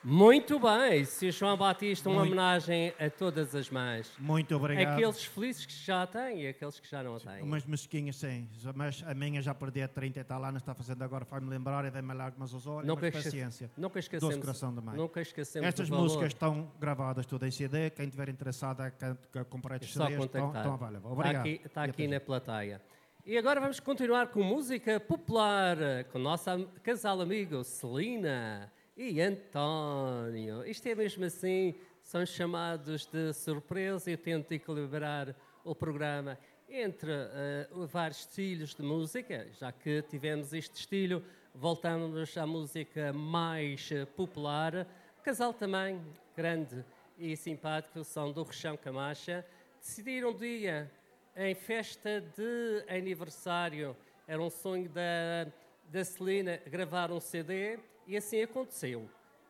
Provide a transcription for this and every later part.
Muito bem, Sr. João Batista, uma homenagem a todas as mães. Muito obrigado. Aqueles felizes que já têm e aqueles que já não têm. Umas mesquinhas, sim. Mas a minha já perdi a 30 e tal anos, está fazendo agora, faz-me lembrar e dá-me lágrimas aos olhos, mas paciência. Nunca esquecemos. Doce coração da mãe. Nunca esquecemos. Estas músicas estão gravadas tudo em CD. Quem estiver interessado a comprar estes CDs, estão available. Obrigado. Está aqui na plateia. E agora vamos continuar com música popular, com o nosso casal amigo Celina e António. Isto é mesmo assim, são chamados de surpresa. Eu tento equilibrar o programa entre vários estilos de música. Já que tivemos este estilo, voltamos à música mais popular. O casal também, grande e simpático, são do Rechão Camacha. Decidiram um dia, em festa de aniversário, era um sonho da Celina gravar um CD e assim aconteceu.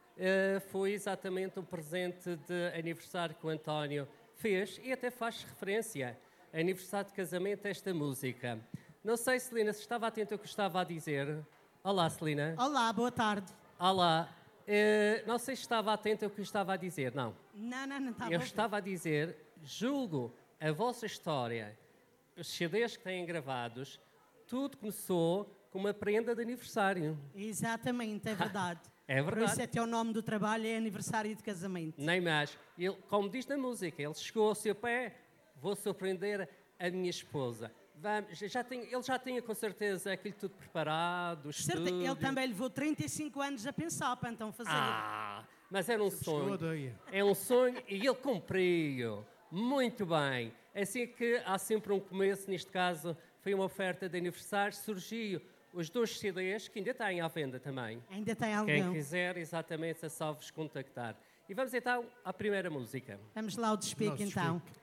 Foi exatamente um presente de aniversário que o António fez e até faz referência a aniversário de casamento a esta música. Não sei, Celina, se estava atento ao que eu estava a dizer. Olá, Celina. Olá, boa tarde. Olá. Não sei se estava atento ao que eu estava a dizer, não. Não estava. Eu estava a dizer, julgo a vossa história, os CDs que têm gravados, tudo começou com uma prenda de aniversário. Exatamente, é verdade. É verdade. Por isso até o nome do trabalho é aniversário de casamento. Nem mais. Ele, como diz na música, ele chegou ao seu pé, vou surpreender a minha esposa. Vamos, ele já tinha com certeza aquilo tudo preparado, estúdio. Ele também levou 35 anos a pensar para então fazer. Mas era um sonho. É um sonho e ele cumpriu. Muito bem. Assim que há sempre um começo, neste caso foi uma oferta de aniversário, surgiu os 2 CDs, que ainda têm à venda também. Ainda tem algum. Quem quiser, exatamente, é só vos contactar. E vamos então à primeira música. Vamos lá ao Despique então.